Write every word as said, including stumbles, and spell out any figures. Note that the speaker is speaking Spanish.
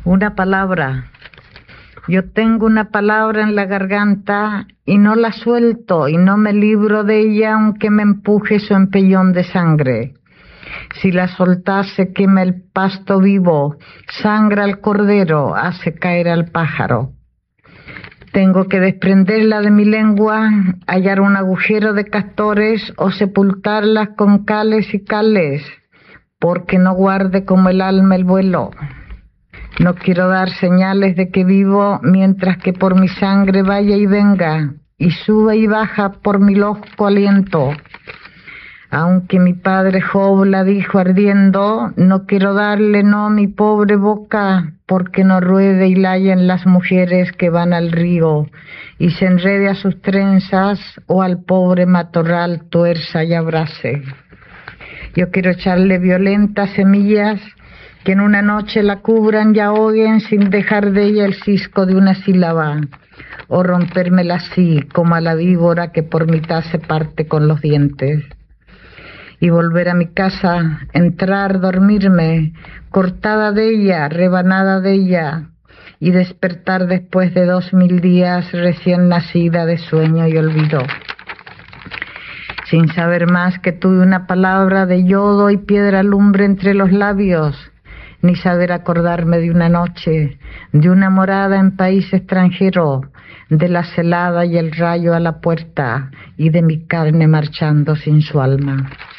Una palabra. Yo tengo una palabra en la garganta y no la suelto y no me libro de ella aunque me empuje su empellón de sangre. Si la soltase quema el pasto vivo, sangra al cordero, hace caer al pájaro. Tengo que desprenderla de mi lengua, hallar un agujero de castores o sepultarla con cales y cales, porque no guarde como el alma el vuelo. No quiero dar señales de que vivo mientras que por mi sangre vaya y venga y suba y baja por mi loco aliento. Aunque mi padre Job la dijo ardiendo, no quiero darle no mi pobre boca, porque no ruede y layen las mujeres que van al río y se enrede a sus trenzas o al pobre matorral tuerza y abrace. Yo quiero echarle violentas semillas que en una noche la cubran y ahoguen sin dejar de ella el cisco de una sílaba, o rompérmela así como a la víbora que por mitad se parte con los dientes. Y volver a mi casa, entrar, dormirme, cortada de ella, rebanada de ella, y despertar después de dos mil días recién nacida de sueño y olvido. Sin saber más que tuve una palabra de yodo y piedra lumbre entre los labios, ni saber acordarme de una noche, de una morada en país extranjero, de la celada y el rayo a la puerta, y de mi carne marchando sin su alma.